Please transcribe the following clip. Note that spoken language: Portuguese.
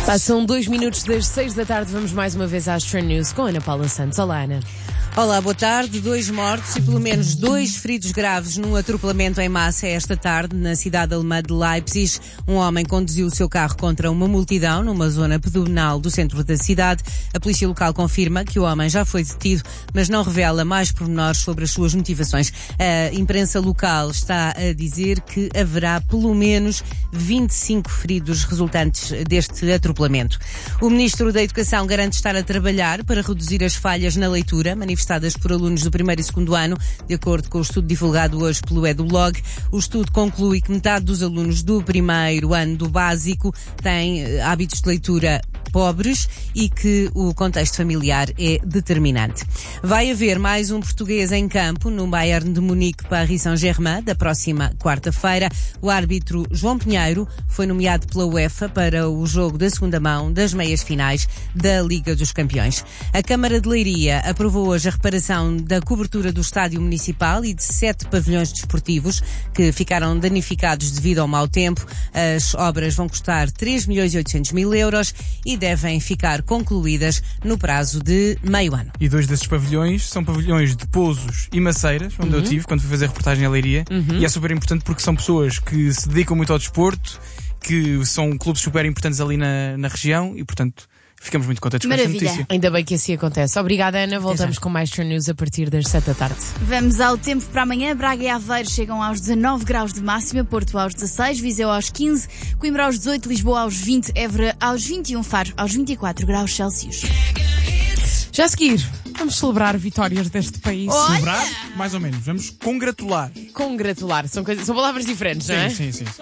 Passam 2 minutos das 6 da tarde. Vamos mais uma vez às Trend News com Ana Paula Santos. Olá, Ana. Olá, boa tarde. 2 mortos e pelo menos 2 feridos graves num atropelamento em massa esta tarde na cidade alemã de Leipzig. Um homem conduziu o seu carro contra uma multidão numa zona pedonal do centro da cidade. A polícia local confirma que o homem já foi detido, mas não revela mais pormenores sobre as suas motivações. A imprensa local está a dizer que haverá pelo menos 25 feridos resultantes deste atropelamento. O ministro da Educação garante estar a trabalhar para reduzir as falhas na leitura manifestadas por alunos do primeiro e segundo ano, de acordo com o estudo divulgado hoje pelo EduLog. O estudo conclui que metade dos alunos do primeiro ano do básico têm hábitos de leitura pobres e que o contexto familiar é determinante. Vai haver mais um português em campo no Bayern de Munique Paris Saint-Germain da próxima quarta-feira. O árbitro João Pinheiro foi nomeado pela UEFA para o jogo da segunda mão das meias finais da Liga dos Campeões. A Câmara de Leiria aprovou hoje a reparação da cobertura do estádio municipal e de 7 pavilhões desportivos que ficaram danificados devido ao mau tempo. As obras vão custar 3.800.000 euros e devem ficar concluídas no prazo de meio ano. E 2 desses pavilhões são pavilhões de Pousos e Maceiras, onde eu tive quando fui fazer a reportagem à Leiria. E é super importante porque são pessoas que se dedicam muito ao desporto, que são clubes super importantes ali na região e, portanto, ficamos muito contentes com esta notícia. Ainda bem que assim acontece. Obrigada, Ana. Voltamos com mais Trend News a partir das 7 da tarde. Vamos ao tempo para amanhã. Braga e Aveiro chegam aos 19 graus de máxima, Porto aos 16, Viseu aos 15, Coimbra aos 18, Lisboa aos 20, Évora aos 21, Faro aos 24 graus Celsius. Já a seguir, vamos celebrar vitórias deste país. Celebrar? Mais ou menos. Vamos congratular. Congratular. São palavras diferentes, não é? Sim.